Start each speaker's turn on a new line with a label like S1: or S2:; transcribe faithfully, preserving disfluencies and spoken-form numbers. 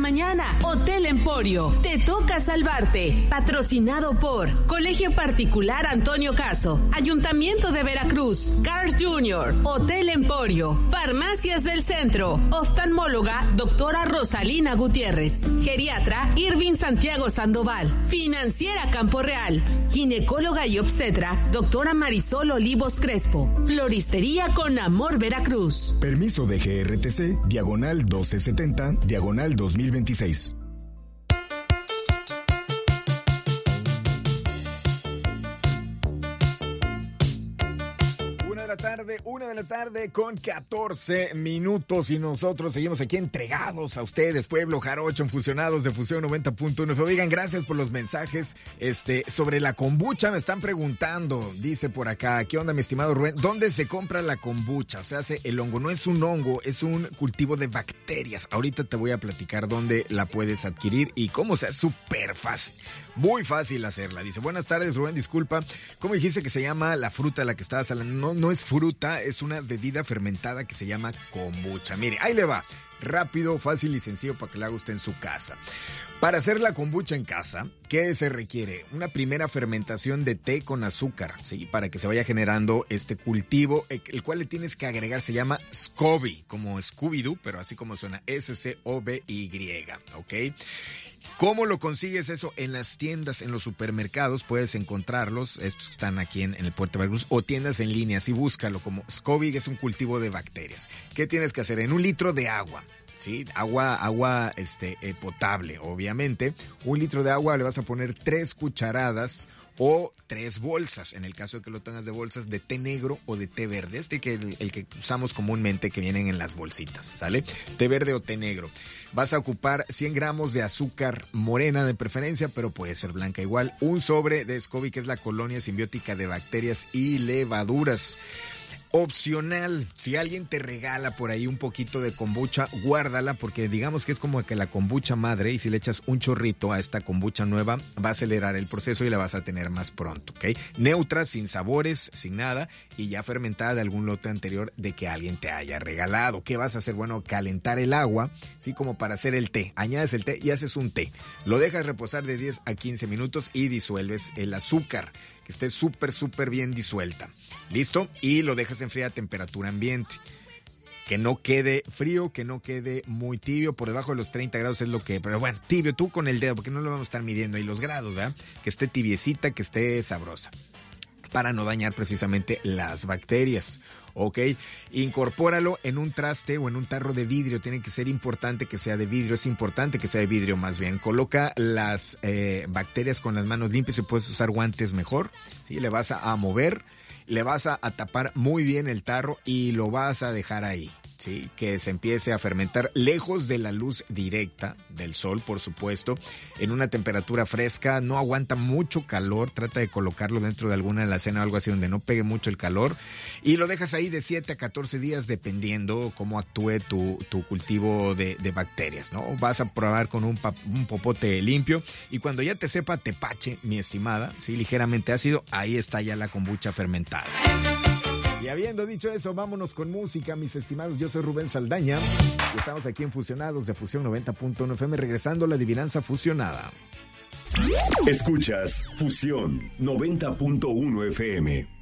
S1: mañana. Hotel Emporio, te toca salvarte. Patrocinado por Colegio Particular Antonio Caso, Ayuntamiento de Veracruz, Cars Junior, Hotel Emporio, Farmacias del Centro, oftalmóloga doctora Rosalina Gutiérrez, geriatra Irving Santiago Sandoval, financiera Campo Real, ginecóloga y obstetra doctora Marisol Olivos Crespo, floristería Con Amor Veracruz.
S2: Permiso de G R T C, diagonal doce setenta, diagonal dos mil veintiséis. Una de la tarde, una de la tarde con catorce minutos y nosotros seguimos aquí entregados a ustedes, Pueblo Jarocho, en Fusionados de Fusión noventa punto uno. Oigan, gracias por los mensajes este, sobre la kombucha. Me están preguntando, dice por acá, ¿qué onda, mi estimado Rubén? ¿Dónde se compra la kombucha? O sea, el hongo no es un hongo, es un cultivo de bacterias. Ahorita te voy a platicar dónde la puedes adquirir y cómo, o sea, es súper fácil. Muy fácil hacerla. Dice, buenas tardes, Rubén, disculpa. ¿Cómo dijiste que se llama la fruta de la que estabas hablando? No, no es fruta, es una bebida fermentada que se llama kombucha. Mire, ahí le va. Rápido, fácil y sencillo para que la haga usted en su casa. Para hacer la kombucha en casa, ¿qué se requiere? Una primera fermentación de té con azúcar, ¿sí? Para que se vaya generando este cultivo, el cual le tienes que agregar, se llama SCOBY, como Scooby-Doo, pero así como suena, S C O B Y, ¿ok? ¿Cómo lo consigues eso? En las tiendas, en los supermercados, puedes encontrarlos, estos que están aquí en, en el puerto de Veracruz, o tiendas en línea, así búscalo como SCOBY, que es un cultivo de bacterias. ¿Qué tienes que hacer? En un litro de agua, ¿sí? Agua, agua este, eh, potable, obviamente. Un litro de agua le vas a poner tres cucharadas o tres bolsas, en el caso de que lo tengas de bolsas, de té negro o de té verde, este que el, el que usamos comúnmente, que vienen en las bolsitas, ¿sale? Té verde o té negro. Vas a ocupar cien gramos de azúcar morena de preferencia, pero puede ser blanca igual. Un sobre de SCOBY, que es la colonia simbiótica de bacterias y levaduras. Opcional, si alguien te regala por ahí un poquito de kombucha, guárdala, porque digamos que es como que la kombucha madre, y si le echas un chorrito a esta kombucha nueva, va a acelerar el proceso y la vas a tener más pronto, ¿ok? Neutra, sin sabores, sin nada, y ya fermentada de algún lote anterior de que alguien te haya regalado. ¿Qué vas a hacer? Bueno, calentar el agua, ¿sí? Como para hacer el té. Añades el té y haces un té. Lo dejas reposar de diez a quince minutos y disuelves el azúcar, que esté súper, súper bien disuelta. ¿Listo? Y lo dejas enfriar a temperatura ambiente. Que no quede frío, que no quede muy tibio. Por debajo de los treinta grados es lo que... Pero bueno, tibio, tú con el dedo, porque no lo vamos a estar midiendo ahí los grados, ¿verdad? Que esté tibiecita, que esté sabrosa, para no dañar precisamente las bacterias. Ok, incorpóralo en un traste o en un tarro de vidrio. Tiene que ser importante que sea de vidrio. Es importante que sea de vidrio más bien. Coloca las eh, bacterias con las manos limpias. Si puedes usar guantes mejor, ¿sí? Le vas a, a mover, le vas a, a tapar muy bien el tarro y lo vas a dejar ahí, ¿sí? Que se empiece a fermentar lejos de la luz directa del sol, por supuesto, en una temperatura fresca. No aguanta mucho calor. Trata de colocarlo dentro de alguna alacena o algo así donde no pegue mucho el calor, y lo dejas ahí de siete a catorce días, dependiendo cómo actúe tu, tu cultivo de, de bacterias, ¿no? Vas a probar con un, pa, un popote limpio, y cuando ya te sepa tepache, mi estimada, sí, ligeramente ácido, ahí está ya la kombucha fermentada. Y habiendo dicho eso, vámonos con música, mis estimados. Yo soy Rubén Saldaña y estamos aquí en Fusionados de Fusión noventa punto uno F M, regresando a la adivinanza fusionada.
S3: Escuchas Fusión noventa punto uno F M.